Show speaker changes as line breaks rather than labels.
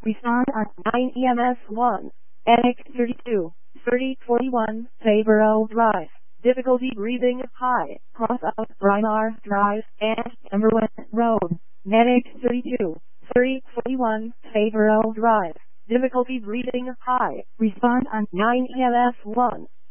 Respond on 9 EMS 1. NX 32, 3041, Fabro Drive. Difficulty breathing high. Cross out Brimar Drive and Timberland Road. NX 32, 3041, Fabro Drive. Difficulty breathing high. Respond on 9 EMS 1.